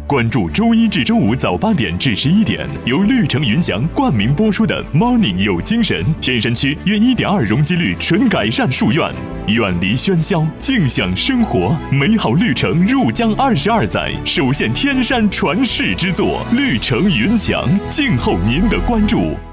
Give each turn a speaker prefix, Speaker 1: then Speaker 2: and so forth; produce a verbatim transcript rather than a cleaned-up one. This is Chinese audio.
Speaker 1: 关注周一至周五早八点至十一点，由绿城云翔冠名播出的 Morning 有精神，天山区约一点二容积率纯改善术院，远离喧嚣，静享生活，美好绿城入江二十二载，首现天山传世之作，绿城云翔，静候您的关注。